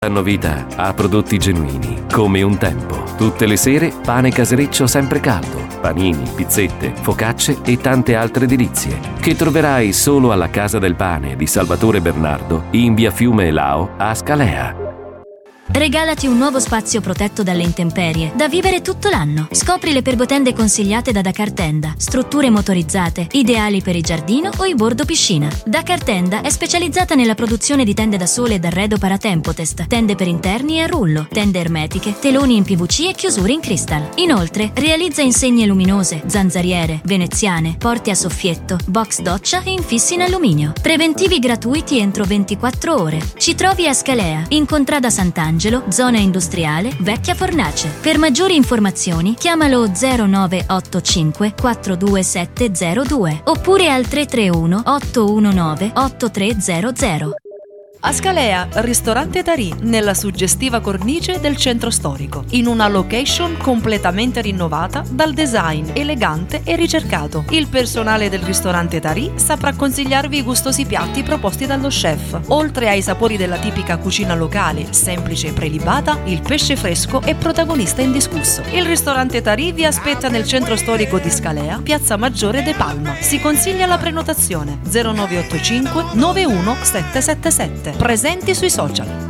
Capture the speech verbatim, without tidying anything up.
danno vita a prodotti genuini, come un tempo. Tutte le sere pane casereccio sempre caldo, panini, pizzette, focacce e tante altre delizie, che troverai solo alla Casa del Pane di Salvatore Bernardo in via Fiume Elao a Scalea. Regalati un nuovo spazio protetto dalle intemperie, da vivere tutto l'anno. Scopri le pergotende consigliate da Dakar Tenda, strutture motorizzate, ideali per il giardino o il bordo piscina. Dakar Tenda è specializzata nella produzione di tende da sole ed arredo Paratempotest, tende per interni e a rullo, tende ermetiche, teloni in P V C e chiusure in cristal. Inoltre, realizza insegne luminose, zanzariere, veneziane, porte a soffietto, box doccia e infissi in alluminio. Preventivi gratuiti entro ventiquattro ore. Ci trovi a Scalea, in contrada Sant'Angelo, zona industriale, vecchia fornace. Per maggiori informazioni chiamalo zero nove otto cinque quattro due sette zero due oppure al tre tre uno otto uno nove otto tre zero zero. A Scalea, ristorante Tarì, nella suggestiva cornice del centro storico, in una location completamente rinnovata dal design elegante e ricercato. Il personale del ristorante Tarì saprà consigliarvi i gustosi piatti proposti dallo chef. Oltre ai sapori della tipica cucina locale, semplice e prelibata, il pesce fresco è protagonista indiscusso. Il ristorante Tarì vi aspetta nel centro storico di Scalea, Piazza Maggiore de Palma. Si consiglia la prenotazione zero nove otto cinque nove uno sette sette sette. Presenti sui social.